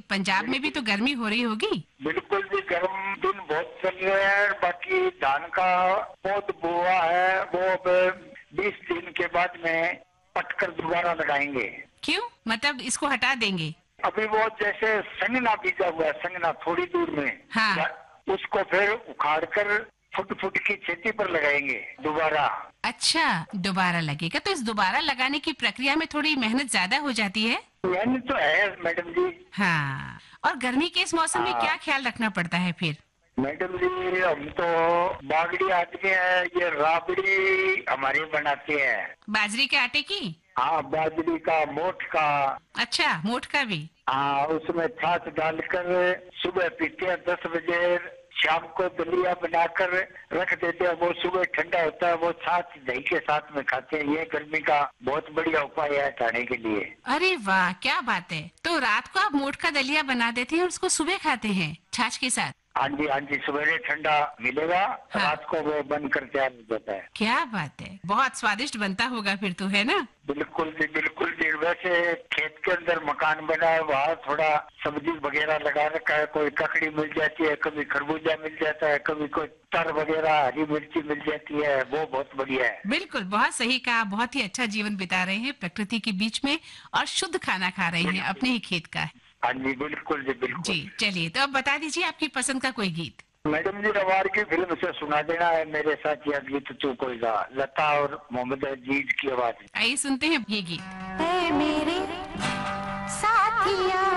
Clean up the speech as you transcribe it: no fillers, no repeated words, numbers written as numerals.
पंजाब में भी तो गर्मी हो रही होगी। बिल्कुल भी गर्म दिन बहुत चल रहे हैं। बाकी धान का पौध बोआ है, वो अब 20 दिन के बाद में पटकर दोबारा लगाएंगे। क्यों, मतलब इसको हटा देंगे? अभी वो जैसे संगना बीजा हुआ है, संगना थोड़ी दूर में, हाँ। उसको फिर उखाड़ कर फुट फुट की खेती पर लगाएंगे दोबारा। अच्छा, दोबारा लगेगा। तो इस दोबारा लगाने की प्रक्रिया में थोड़ी मेहनत ज्यादा हो जाती है। मेहनत तो है मैडम जी। हाँ, और गर्मी के इस मौसम में हाँ। क्या ख्याल रखना पड़ता है फिर? मैडम जी, हम तो बागड़ी आदमी है, ये राबड़ी हमारे बनाते हैं। बाजरे के आटे की? हाँ, बाजरी का, मोठ का। अच्छा, मोठ का भी? हाँ, उसमें छाछ डालकर सुबह पीते हैं 10 बजे। शाम को दलिया बनाकर रख देते हैं, वो सुबह ठंडा होता है, वो छाछ दही के साथ में खाते हैं। ये गर्मी का बहुत बढ़िया उपाय है खाने के लिए। अरे वाह, क्या बात है। तो रात को आप मोठ का दलिया बना देते हैं और उसको सुबह खाते हैं छाछ के साथ? हाँ जी, हाँ जी, सवेरे ठंडा मिलेगा। हाँ। रात को वो बनकर तैयार हो जाता है। क्या बात है, बहुत स्वादिष्ट बनता होगा फिर तो, है ना? बिल्कुल जी, बिल्कुल जी। वैसे खेत के अंदर मकान बना है, वहाँ थोड़ा सब्जी वगैरह लगा रखा है। कोई ककड़ी मिल जाती है, कभी खरबूजा मिल जाता है, कभी कोई तर वगैरह, हरी मिर्ची मिल जाती है, वो बहुत बढ़िया है। बिल्कुल, बहुत सही कहा। बहुत ही अच्छा जीवन बिता रहे हैं प्रकृति के बीच में और शुद्ध खाना खा रहे हैं अपने ही खेत का। हाँ जी, बिल्कुल जी, बिल्कुल जी, चलिए तो अब बता दीजिए आपकी पसंद का कोई गीत। मैडम जी, रवार की फिल्म से सुना देना है मेरे साथ यह गीत तू कोई गा, लता और मोहम्मद अजीज की आवाज। आइए सुनते हैं ये गीत। ऐ मेरे साथिया